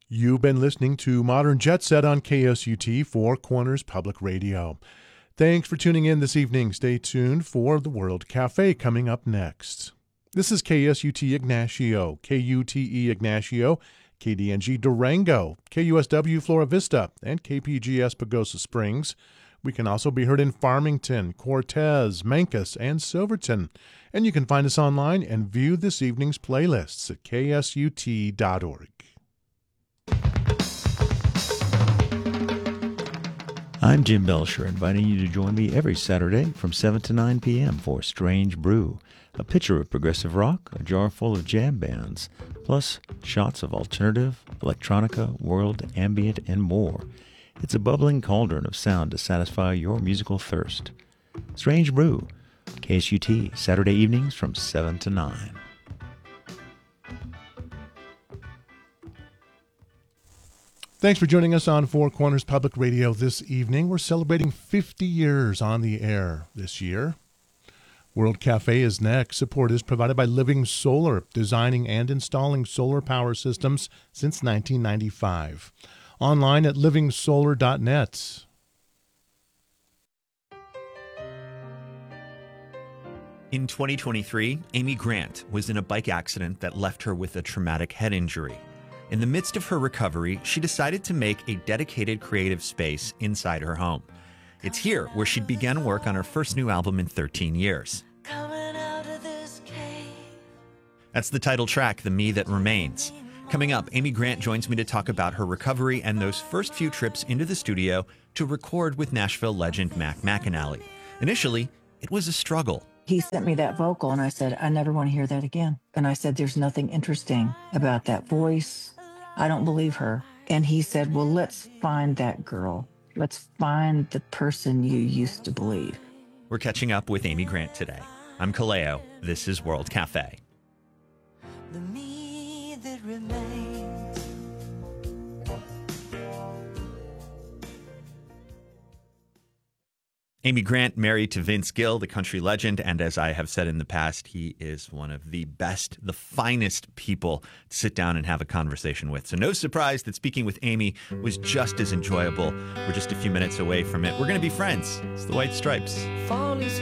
You've been listening to Modern Jet Set on KSUT Four Corners Public Radio. Thanks for tuning in this evening. Stay tuned for the World Cafe coming up next. This is KSUT Ignacio, KUTE Ignacio, KDNG Durango, KUSW Flora Vista, and KPGS Pagosa Springs. We can also be heard in Farmington, Cortez, Mancos, and Silverton. And you can find us online and view this evening's playlists at ksut.org. I'm Jim Belcher, inviting you to join me every Saturday from 7 to 9 p.m. for Strange Brew, a pitcher of progressive rock, a jar full of jam bands, plus shots of alternative, electronica, world, ambient, and more. It's a bubbling cauldron of sound to satisfy your musical thirst. Strange Brew, KSUT, Saturday evenings from 7 to 9. Thanks for joining us on Four Corners Public Radio this evening. We're celebrating 50 years on the air this year. World Cafe is next. Support is provided by Living Solar, designing and installing solar power systems since 1995. Online at livingsolar.net. In 2023, Amy Grant was in a bike accident that left her with a traumatic head injury. In the midst of her recovery, she decided to make a dedicated creative space inside her home. It's here where she began work on her first new album in 13 years. That's the title track, The Me That Remains. Coming up, Amy Grant joins me to talk about her recovery and those first few trips into the studio to record with Nashville legend Mac McAnally. Initially, it was a struggle. He sent me that vocal, and I said, I never want to hear that again. And I said, there's nothing interesting about that voice. I don't believe her. And he said, well, let's find that girl. Let's find the person you used to believe. We're catching up with Amy Grant today. I'm Kaleo. This is World Cafe. The me that remains. Amy Grant, married to Vince Gill, the country legend, and as I have said in the past, he is one of the best, the finest people to sit down and have a conversation with. So no surprise that speaking with Amy was just as enjoyable. We're just a few minutes away from it. We're going to be friends. It's the White Stripes.